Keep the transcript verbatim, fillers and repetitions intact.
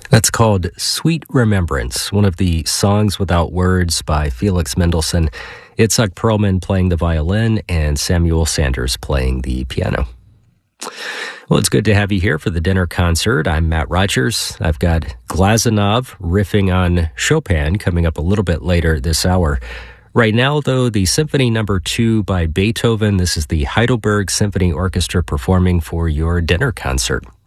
That's called Sweet Remembrance, one of the songs without words by Felix Mendelssohn. Itzhak Perlman playing the violin and Samuel Sanders playing the piano. Well, it's good to have you here for the dinner concert. I'm Matt Rogers. I've got Glazunov riffing on Chopin coming up a little bit later this hour. Right now, though, the Symphony Number Two by Beethoven. This is the Heidelberg Symphony Orchestra performing for your dinner concert.